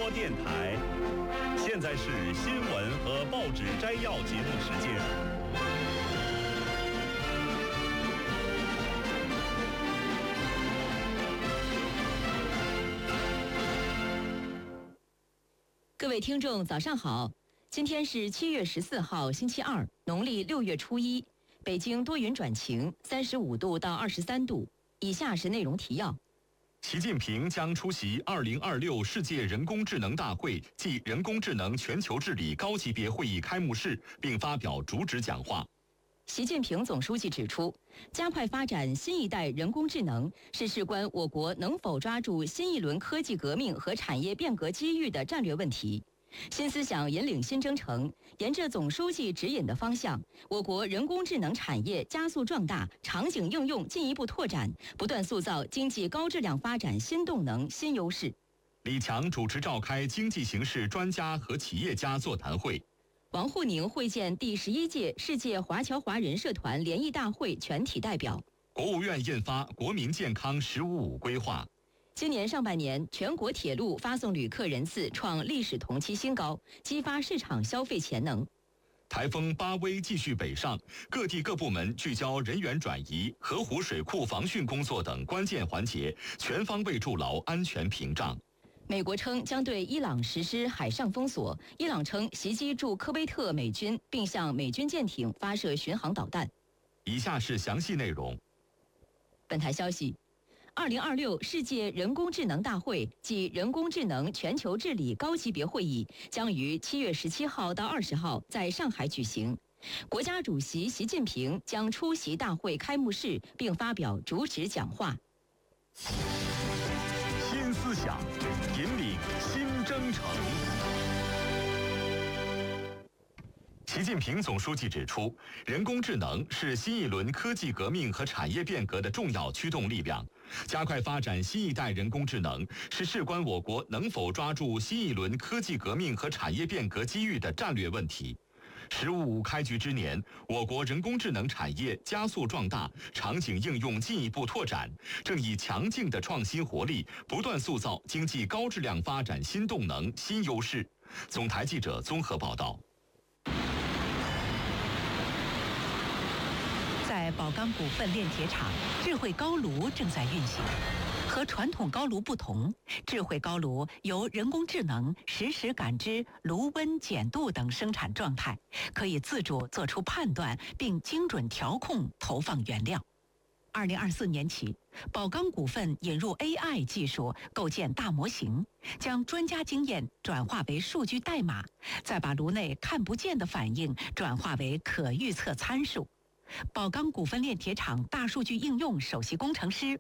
播电台。现在是新闻和报纸摘要节目时间。 各位听众，早上好！今天是7月14号，星期二，农历6月初1。北京多云转晴，35度到23度。以下是内容提要： 习近平将出席2026世界人工智能大会暨人工智能全球治理高级别会议开幕式，并发表主旨讲话。 习近平总书记指出，加快发展新一代人工智能是事关我国能否抓住新一轮科技革命和产业变革机遇的战略问题。新思想引领新征程，沿着总书记指引的方向，我国人工智能产业加速壮大，场景应用进一步拓展，不断塑造经济高质量发展新动能、新优势。 李强主持召开经济形势专家和企业家座谈会。 王沪宁会见第11届世界华侨华人社团联谊大会全体代表。 国务院印发《国民健康“15+5”规划》。 今年上半年，全国铁路发送旅客人次创历史同期新高，激发市场消费潜能。 台风巴威继续北上，各地各部门聚焦人员转移、河湖水库防汛工作等关键环节，全方位筑牢安全屏障。 美国称将对伊朗实施海上封锁，伊朗称袭击驻科威特美军，并向美军舰艇发射巡航导弹。 以下是详细内容。 本台消息，2026世界人工智能大会暨人工智能全球治理高级别会议将于7月17号到20号在上海举行。国家主席习近平将出席大会开幕式，并发表主旨讲话。 新思想引领新征程。 习近平总书记指出，人工智能是新一轮科技革命和产业变革的重要驱动力量。加快发展新一代人工智能是事关我国能否抓住新一轮科技革命和产业变革机遇的战略问题。“15+5”开局之年，我国人工智能产业加速壮大，场景应用进一步拓展，正以强劲的创新活力，不断塑造经济高质量发展新动能、新优势。总台记者综合报道。 在宝钢股份炼铁厂，智慧高炉正在运行。和传统高炉不同，智慧高炉由人工智能实时感知炉温、碱度等生产状态，可以自主做出判断，并精准调控投放原料。2024年起，宝钢股份引入 AI 技术，构建大模型，将专家经验转化为数据代码，再把炉内看不见的反应转化为可预测参数。宝钢股份炼铁厂大数据应用首席工程师